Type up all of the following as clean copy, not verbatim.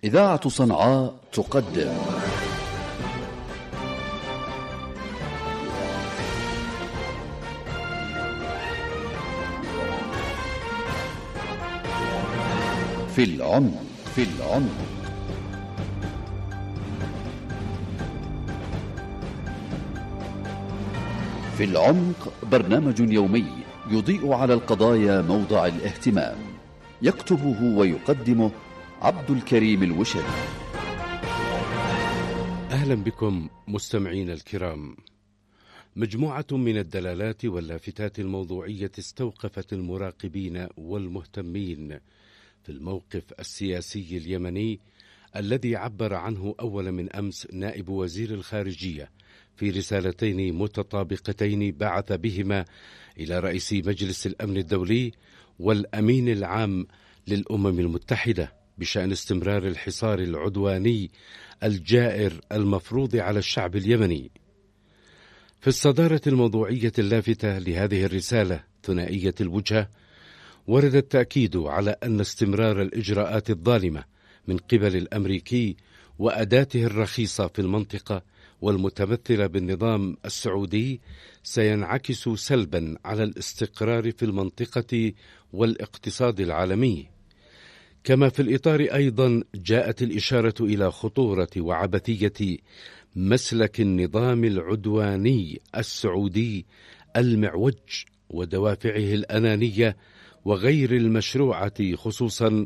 إذاعة صنعاء تقدم في العمق. في العمق برنامج يومي يضيء على القضايا موضع الاهتمام، يكتبه ويقدمه عبد الكريم الوشري. أهلا بكم مستمعين الكرام. مجموعة من الدلالات واللافتات الموضوعية استوقفت المراقبين والمهتمين في الموقف السياسي اليمني الذي عبر عنه أول من أمس نائب وزير الخارجية في رسالتين متطابقتين بعث بهما إلى رئيس مجلس الأمن الدولي والأمين العام للأمم المتحدة بشأن استمرار الحصار العدواني الجائر المفروض على الشعب اليمني. في الصدارة الموضوعية اللافتة لهذه الرسالة ثنائية الوجهة ورد التأكيد على أن استمرار الإجراءات الظالمة من قبل الأمريكي وأداته الرخيصة في المنطقة والمتمثلة بالنظام السعودي سينعكس سلبا على الاستقرار في المنطقة والاقتصاد العالمي. كما في الإطار أيضا جاءت الإشارة إلى خطورة وعبثية مسلك النظام العدواني السعودي المعوج ودوافعه الأنانية وغير المشروعة، خصوصا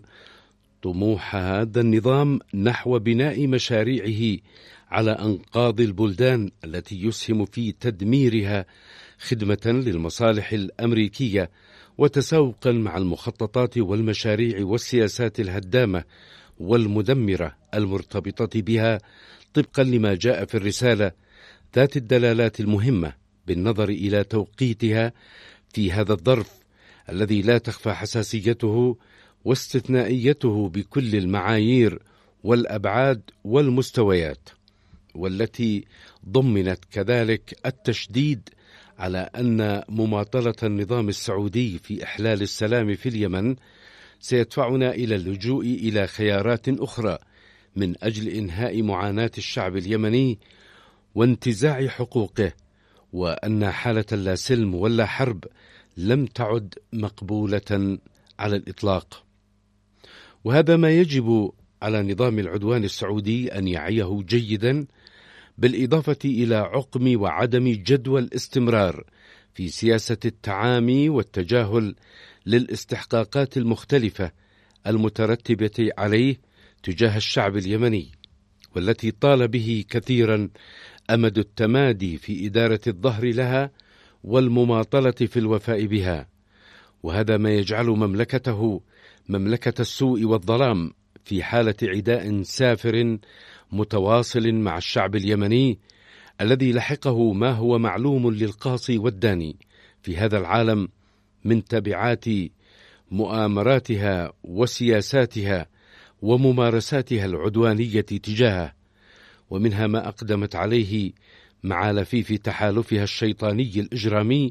طموح هذا النظام نحو بناء مشاريعه على أنقاض البلدان التي يسهم في تدميرها خدمة للمصالح الأمريكية وتسوقا مع المخططات والمشاريع والسياسات الهدامة والمدمرة المرتبطة بها، طبقا لما جاء في الرسالة ذات الدلالات المهمة بالنظر إلى توقيتها في هذا الظرف الذي لا تخفى حساسيته واستثنائيته بكل المعايير والأبعاد والمستويات، والتي ضمنت كذلك التشديد على أن مماطلة النظام السعودي في إحلال السلام في اليمن سيدفعنا إلى اللجوء إلى خيارات أخرى من أجل إنهاء معاناة الشعب اليمني وانتزاع حقوقه، وأن حالة لا سلم ولا حرب لم تعد مقبولة على الإطلاق. وهذا ما يجب على نظام العدوان السعودي أن يعيه جيدا، بالإضافة إلى عقم وعدم جدوى الاستمرار في سياسة التعامي والتجاهل للاستحقاقات المختلفة المترتبة عليه تجاه الشعب اليمني، والتي طال به كثيرا أمد التمادي في إدارة الظهر لها والمماطلة في الوفاء بها. وهذا ما يجعل مملكته مملكة السوء والظلام في حالة عداء سافر متواصل مع الشعب اليمني الذي لحقه ما هو معلوم للقاصي والداني في هذا العالم من تبعات مؤامراتها وسياساتها وممارساتها العدوانية تجاهه، ومنها ما أقدمت عليه مع لفيف تحالفها الشيطاني الإجرامي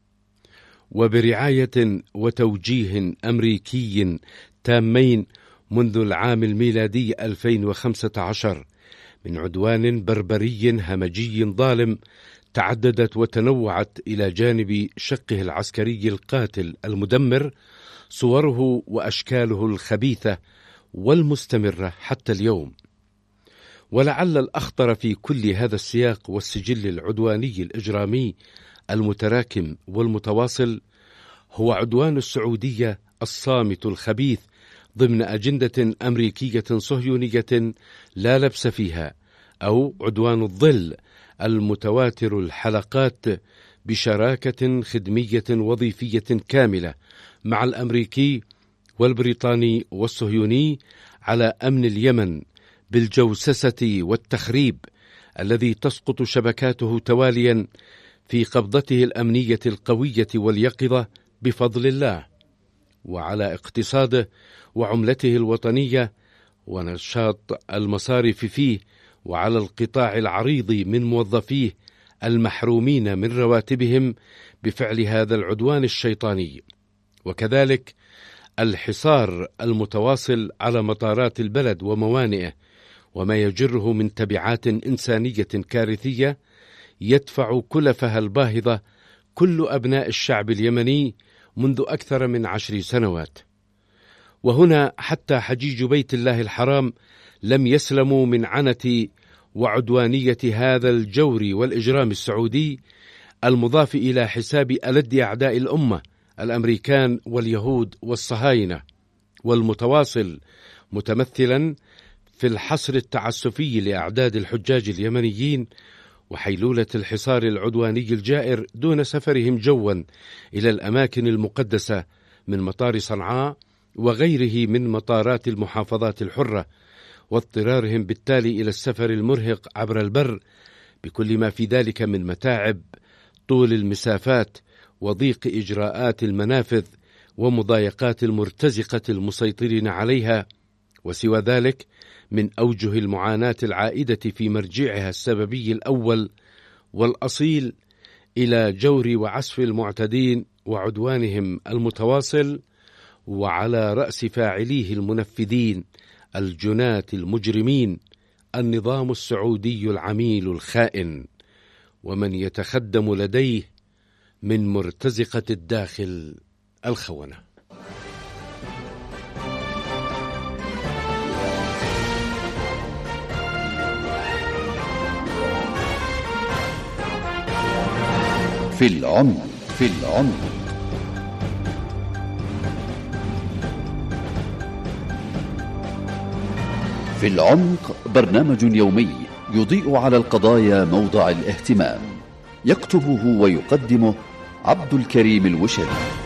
وبرعاية وتوجيه أمريكي تامين منذ العام الميلادي 2015 من عدوان بربري همجي ظالم تعددت وتنوعت إلى جانب شقه العسكري القاتل المدمر صوره وأشكاله الخبيثة والمستمرة حتى اليوم. ولعل الأخطر في كل هذا السياق والسجل العدواني الإجرامي المتراكم والمتواصل هو عدوان السعودية الصامت الخبيث ضمن أجندة أمريكية صهيونية لا لبس فيها، أو عدوان الظل المتواتر الحلقات بشراكة خدمية وظيفية كاملة مع الأمريكي والبريطاني والصهيوني على أمن اليمن بالجوسسة والتخريب الذي تسقط شبكاته تواليا في قبضته الأمنية القوية واليقظة بفضل الله، وعلى اقتصاده وعملته الوطنية ونشاط المصارف فيه، وعلى القطاع العريض من موظفيه المحرومين من رواتبهم بفعل هذا العدوان الشيطاني. وكذلك الحصار المتواصل على مطارات البلد وموانئه وما يجره من تبعات إنسانية كارثية يدفع كلفها الباهظة كل أبناء الشعب اليمني منذ أكثر من 10 سنوات. وهنا حتى حجيج بيت الله الحرام لم يسلموا من عنة وعدوانية هذا الجور والإجرام السعودي المضاف إلى حساب ألد أعداء الأمة الأمريكان واليهود والصهاينة، والمتواصل متمثلا في الحصر التعسفي لأعداد الحجاج اليمنيين وحيلولة الحصار العدواني الجائر دون سفرهم جوا إلى الأماكن المقدسة من مطار صنعاء وغيره من مطارات المحافظات الحرة، واضطرارهم بالتالي إلى السفر المرهق عبر البر بكل ما في ذلك من متاعب طول المسافات وضيق إجراءات المنافذ ومضايقات المرتزقة المسيطرين عليها، وسوى ذلك من أوجه المعاناة العائدة في مرجعها السببي الأول والأصيل إلى جور وعسف المعتدين وعدوانهم المتواصل، وعلى رأس فاعليه المنفذين الجناة المجرمين النظام السعودي العميل الخائن ومن يتخدم لديه من مرتزقة الداخل الخونة. في العمق. في العمق برنامج يومي يضيء على القضايا موضع الاهتمام، يكتبه ويقدمه عبد الكريم الوشدي.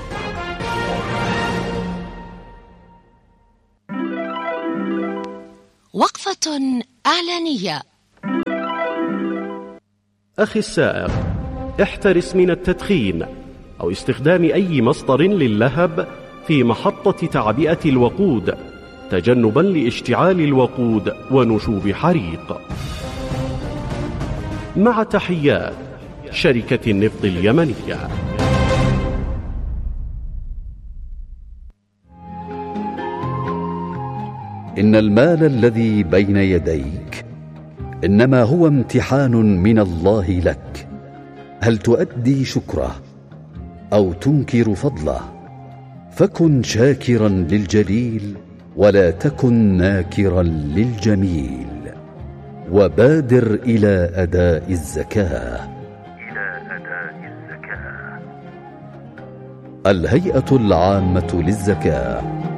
وقفة إعلانية. أخي السائق، احترس من التدخين أو استخدام أي مصدر للهب في محطة تعبئة الوقود تجنبا لاشتعال الوقود ونشوب حريق. مع تحيات شركة النفط اليمنية. إن المال الذي بين يديك إنما هو امتحان من الله لك، هل تؤدي شكره أو تنكر فضله؟ فكن شاكرا للجليل ولا تكن ناكرا للجميل، وبادر إلى أداء الزكاة. الهيئة العامة للزكاة.